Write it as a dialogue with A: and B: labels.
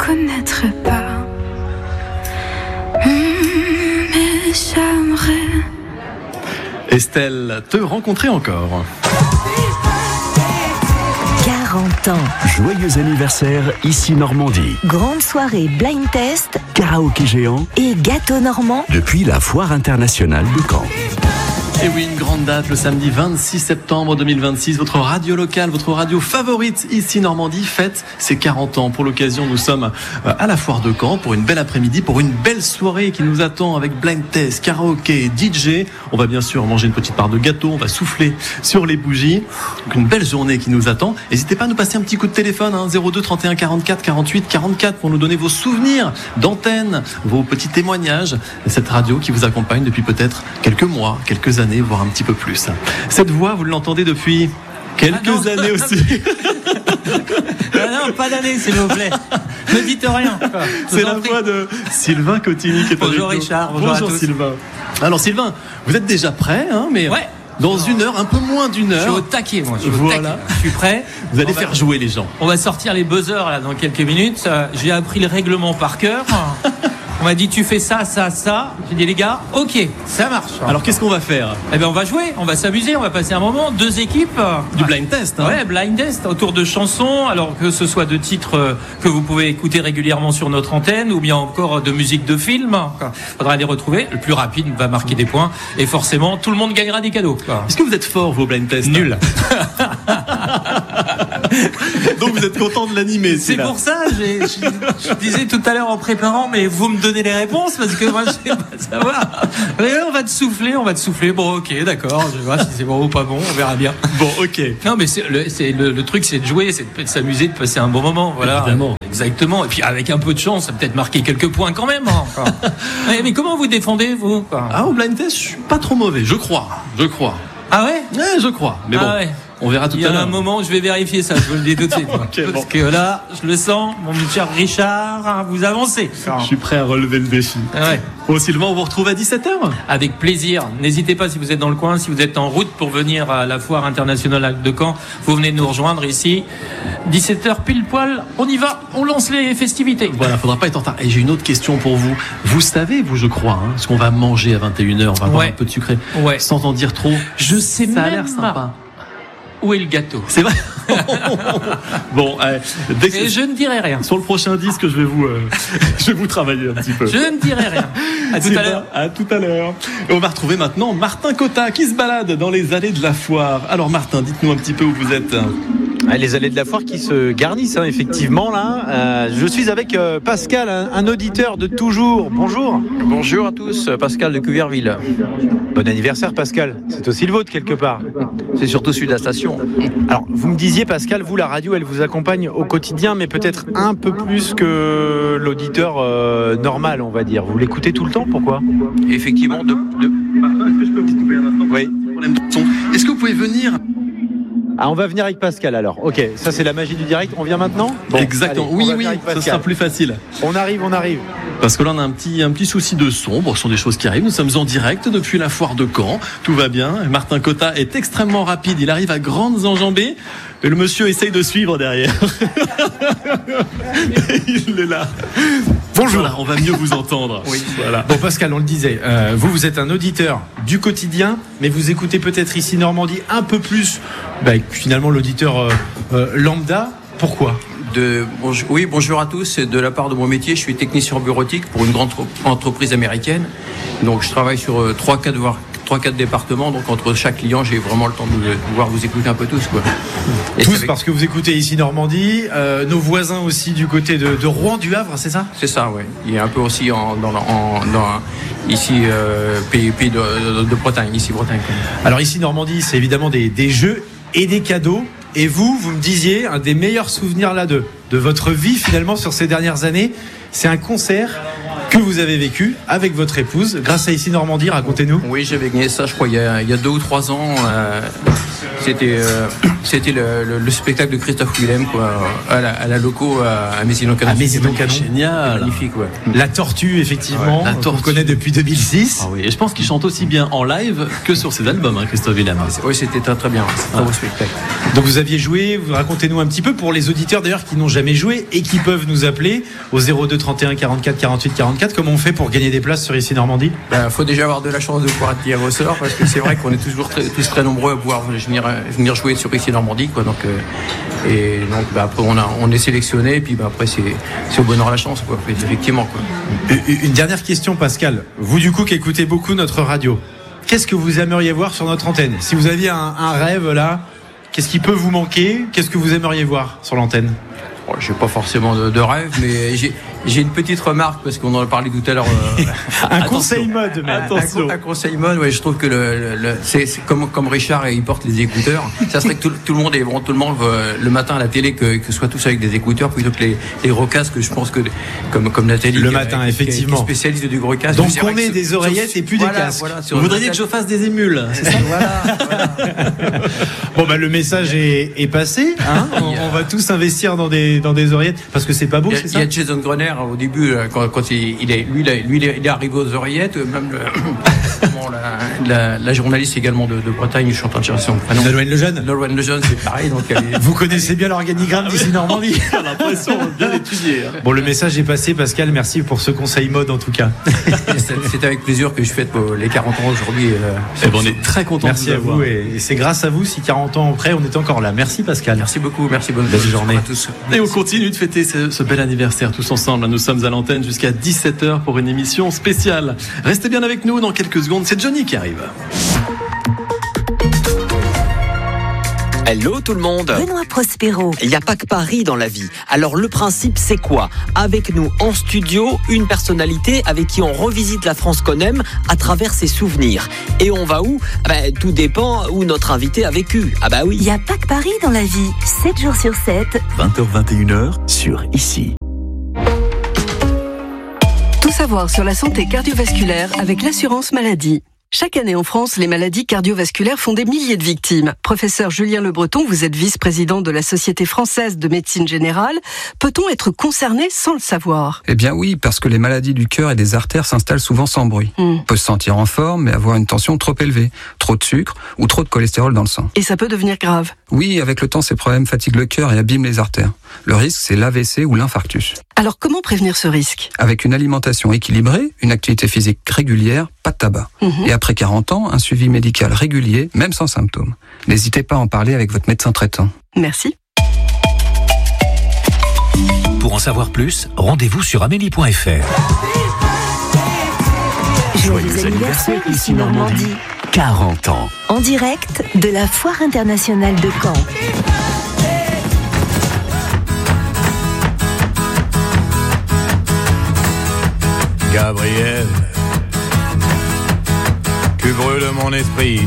A: connaîtrai pas. Mais j'aimerais.
B: Estelle, te rencontrer encore.
C: 40 ans.
D: Joyeux anniversaire, ici Normandie.
C: Grande soirée blind test
D: Karaoké géant
C: et gâteau normand
D: depuis la Foire internationale de Caen.
B: Et oui, une grande date, le samedi 26 septembre 2026. Votre radio locale, votre radio favorite ici Normandie fête ses 40 ans. Pour l'occasion, nous sommes à la Foire de Caen pour une belle après-midi, pour une belle soirée qui nous attend avec blind test, karaoké, DJ. On va bien sûr manger une petite part de gâteau, on va souffler sur les bougies. Donc une belle journée qui nous attend. N'hésitez pas à nous passer un petit coup de téléphone, 02 31 44 48 44 pour nous donner vos souvenirs d'antenne, vos petits témoignages de cette radio qui vous accompagne depuis peut-être quelques mois, quelques années, voire un petit peu plus. Cette voix, vous l'entendez depuis quelques années aussi.
E: Non, pas d'année, s'il vous plaît. Ne dites rien.
B: C'est la voix de Sylvain Cotigny qui est avec nous.
E: Bonjour Richard, bonjour à tous.
B: Sylvain. Alors Sylvain, vous êtes déjà prêt, mais
E: ouais.
B: Dans une heure, un peu moins d'une heure.
E: Je suis au taquet, moi.
B: Voilà.
E: Je suis prêt.
B: Vous allez faire jouer les gens.
E: On va sortir les buzzers là dans quelques minutes. J'ai appris le règlement par cœur. On m'a dit tu fais ça, ça, ça. J'ai dit les gars, ok, ça marche.
B: Alors qu'est-ce qu'on va faire ?
E: Eh bien on va jouer, on va s'amuser, on va passer un moment. 2 équipes.
B: Du blind test.
E: Ouais, blind test autour de chansons. Alors que ce soit de titres que vous pouvez écouter régulièrement sur notre antenne, ou bien encore de musique de film. Faudra les retrouver. Le plus rapide va marquer des points et forcément tout le monde gagnera des cadeaux.
B: Est-ce que vous êtes fort vos blind tests ?
E: Nul.
B: Donc vous êtes content de l'animer.
E: C'est pour ça, je disais tout à l'heure en préparant, mais vous me donnez les réponses parce que moi je sais pas savoir. Mais on va te souffler. Bon, ok, d'accord. Je vais voir si c'est bon ou pas bon. On verra bien.
B: Bon, ok.
E: Non, mais le truc, c'est de jouer, c'est de s'amuser, de passer un bon moment. Voilà.
B: Évidemment.
E: Exactement. Et puis avec un peu de chance, ça peut-être marquer quelques points quand même. Mais comment vous défendez vous ?
B: Au blind test, je suis pas trop mauvais. Je crois.
E: Ah ouais ?
B: Ouais, je crois. Mais bon.
E: Ouais.
B: On verra tout à
E: l'heure. Il y a
B: un
E: moment, je vais vérifier ça, je vous le dis tout de suite.
B: Okay,
E: parce que là, je le sens, mon cher Richard, vous avancez.
B: Je suis prêt à relever le défi.
E: Ouais.
B: Bon, Sylvain, on vous retrouve à 17h ?
E: Avec plaisir. N'hésitez pas si vous êtes dans le coin, si vous êtes en route pour venir à la Foire internationale de Caen, vous venez nous rejoindre ici. 17h pile poil, on y va, on lance les festivités.
B: Voilà, faudra pas être en retard. Et j'ai une autre question pour vous. Vous savez, vous, je crois, ce qu'on va manger à 21h, on va avoir un peu de sucré.
E: Ouais.
B: Sans en dire trop.
E: Je sais
B: ça
E: même
B: a l'air sympa.
E: Pas. Où est le gâteau ?
B: C'est vrai. Bon,
E: et je ne dirai rien.
B: Sur le prochain disque, je vais vous travailler un petit peu.
E: Je ne dirai rien. À tout à l'heure.
B: À tout à l'heure. Et on va retrouver maintenant Martin Cotta qui se balade dans les allées de la Foire. Alors Martin, dites-nous un petit peu où vous êtes.
F: Les allées de la Foire qui se garnissent, effectivement là. Je suis avec Pascal, un auditeur de toujours. Bonjour.
G: Bonjour à tous, Pascal de Cuverville.
F: Bon anniversaire Pascal. C'est aussi le vôtre quelque part.
G: C'est surtout celui de la station.
F: Alors vous me disiez Pascal, vous la radio elle vous accompagne au quotidien, mais peut-être un peu plus que l'auditeur normal, on va dire. Vous l'écoutez tout le temps, pourquoi ?
G: Effectivement.
B: Est-ce que je peux vous couper un instant ?
F: Oui.
B: Problème de son. Est-ce que vous pouvez venir ?
F: Ah, on va venir avec Pascal alors. Ok, ça c'est la magie du direct. On vient maintenant ?
B: Bon, exactement.
F: Allez,
B: oui, ça sera plus facile.
F: On arrive.
B: Parce que là, on a un petit souci de son. Bon, ce sont des choses qui arrivent. Nous sommes en direct depuis la Foire de Caen. Tout va bien. Martin Cotta est extrêmement rapide. Il arrive à grandes enjambées. Et le monsieur essaye de suivre derrière. Il est là. Bonjour. Voilà, on va mieux vous entendre.
F: Oui. Voilà. Bon Pascal, on le disait, vous êtes un auditeur du quotidien, mais vous écoutez peut-être ici Normandie un peu plus finalement l'auditeur lambda. Pourquoi ?
G: Bonjour à tous. De la part de mon métier, je suis technicien bureautique pour une grande entreprise américaine. Donc je travaille sur 3-4 départements, donc entre chaque client, j'ai vraiment le temps de pouvoir vous écouter un peu tous, quoi.
F: Et tous, parce que vous écoutez ici Normandie, nos voisins aussi du côté de Rouen, du Havre, c'est ça ?
G: C'est ça, oui. Il y a un peu aussi ici, pays de Bretagne, ici Bretagne.
F: Alors ici Normandie, c'est évidemment des jeux et des cadeaux. Et vous me disiez, un des meilleurs souvenirs là de votre vie finalement sur ces dernières années, c'est un concert que vous avez vécu avec votre épouse grâce à Ici Normandie. Racontez-nous.
G: Oui, j'avais gagné ça, je crois, il y a 2 ou 3 ans. C'était le spectacle de Christophe Willem, quoi, à la loco à Mézinon-Canon.
F: À Mézinon-Canon.
B: Génial.
G: Magnifique, ouais.
F: La Tortue, effectivement,
B: La Tortue.
F: qu'on connaît depuis 2006.
B: Ah oui, et je pense qu'il chante aussi bien en live que sur ses albums, Christophe Willem.
G: Oui, c'était très très bien. C'est un très beau spectacle.
F: Donc vous aviez joué, racontez-nous un petit peu pour les auditeurs d'ailleurs qui n'ont jamais joué et qui peuvent nous appeler au 02 31 44 48 44. Comment on fait pour gagner des places sur Ici Normandie?
G: Faut déjà avoir de la chance de pouvoir tirer au sort, parce que c'est vrai qu'on est toujours tous très nombreux à pouvoir venir jouer sur Ici Normandie, quoi. Donc, après on est sélectionné, et puis après c'est au bonheur la chance, quoi. Effectivement, quoi.
F: Une dernière question, Pascal. Vous du coup qui écoutez beaucoup notre radio, qu'est-ce que vous aimeriez voir sur notre antenne? Si vous aviez un rêve là, qu'est-ce qui peut vous manquer? Qu'est-ce que vous aimeriez voir sur l'antenne?
G: Je n'ai pas forcément de rêve, mais j'ai une petite remarque, parce qu'on en a parlé tout à l'heure.
F: Un conseil mode, mais attention.
G: Un conseil mode, ouais, je trouve que c'est comme Richard, il porte les écouteurs. Ça serait que tout le monde le matin à la télé, que ce soit tous avec des écouteurs, plutôt que les gros casques. Je pense que comme Nathalie,
F: le matin, effectivement,
G: qui est spécialiste du gros casque.
F: Donc on met des oreillettes et plus des casques.
G: Voilà,
B: Vous voudriez que je fasse des émules, c'est ça?
G: Voilà.
F: Bon le message est passé. Hein, on va tous investir dans des oreillettes, parce que c'est pas beau, c'est ça?
G: Il y a Jason Grenier au début, quand il est arrivé aux oreillettes, même la journaliste également de Bretagne, je suis en train de chercher son prénom.
F: Nolwenn Lejeune.
G: Nolwenn Lejeune, c'est pareil. Donc
F: vous connaissez bien l'organigramme d'Ici Normandie.
B: J'ai l'impression bien étudié.
F: Bon, le message est passé, Pascal. Merci pour ce conseil mode en tout cas.
G: C'est avec plaisir que je fête les 40 ans aujourd'hui.
B: On est très contents.
F: Merci à vous, et c'est grâce à vous si 40 ans après on est encore là. Merci Pascal.
G: Merci beaucoup, merci, bonne
F: journée
G: à tous.
B: Et on continue de fêter ce bel anniversaire tous ensemble. Nous sommes à l'antenne jusqu'à 17h pour une émission spéciale. Restez bien avec nous, dans quelques secondes, c'est Johnny qui arrive.
H: Hello tout le monde.
C: Benoît Prospero.
H: Il n'y a pas que Paris dans la vie. Alors le principe c'est quoi? Avec nous en studio, une personnalité avec qui on revisite la France qu'on aime à travers ses souvenirs. Et on va où? Tout dépend où notre invité a vécu. Ah bah oui.
C: Il n'y a pas que Paris dans la vie. 7 jours sur 7.
D: 20h-21h sur Ici.
I: Tout savoir sur la santé cardiovasculaire avec l'assurance maladie. Chaque année en France, les maladies cardiovasculaires font des milliers de victimes. Professeur Julien Le Breton, vous êtes vice-président de la Société française de médecine générale. Peut-on être concerné sans le savoir?
J: Eh bien oui, parce que les maladies du cœur et des artères s'installent souvent sans bruit. On peut se sentir en forme, mais avoir une tension trop élevée, trop de sucre ou trop de cholestérol dans le sang.
I: Et ça peut devenir grave?
J: Oui, avec le temps, ces problèmes fatiguent le cœur et abîment les artères. Le risque, c'est l'AVC ou l'infarctus.
I: Alors comment prévenir ce risque?
J: Avec une alimentation équilibrée, une activité physique régulière, pas de tabac. Et après 40 ans, un suivi médical régulier, même sans symptômes. N'hésitez pas à en parler avec votre médecin traitant.
I: Merci.
K: Pour en savoir plus, rendez-vous sur amélie.fr.
C: Joyeux anniversaire Ici Normandie.
D: 40 ans.
C: En direct de la Foire internationale de Caen.
L: Gabriel, tu brûles mon esprit.